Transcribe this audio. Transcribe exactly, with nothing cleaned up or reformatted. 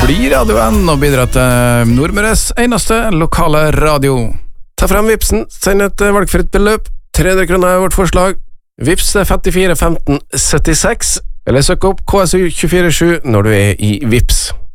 blir radioen og bidrar til Nordmøres eneste lokale radio. Ta frem Vipsen, send et valgfritt beløp. tre hundre kroner er vårt forslag. Vips er femtifire femten syttiseks, eller søk opp K S U to fire sju når du er i Vips.